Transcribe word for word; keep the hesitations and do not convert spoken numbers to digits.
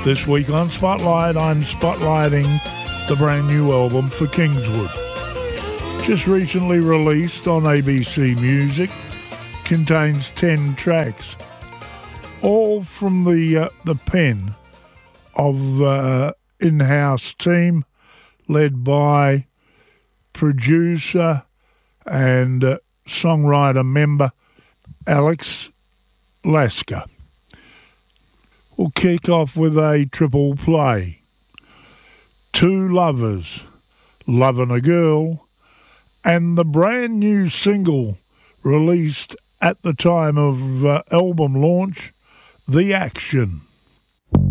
This week on Spotlight, I'm spotlighting the brand new album for Kingswood. Just recently released on A B C Music, contains ten tracks, all from the uh, the pen of uh, in-house team led by producer and uh, songwriter member Alex Lasker. We'll kick off with a triple play. Two Lovers, Lovin' a Girl, and the brand new single released at the time of uh, album launch, The Action.